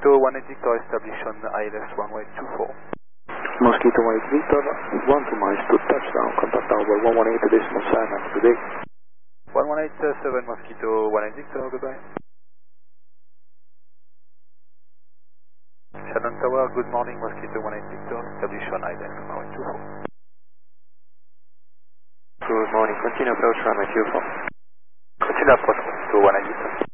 Mosquito 1 Victor, establish on ILS runway 24. Mosquito 1 Victor, 12 miles to touchdown, contact tower 118.7 today. 1187 Mosquito 1 Victor, goodbye. Shannon Tower, good morning, Mosquito 1 Victor, establish on ILS runway 24. Good morning, continue approach runway 24. Continue approach Mosquito 1 Victor.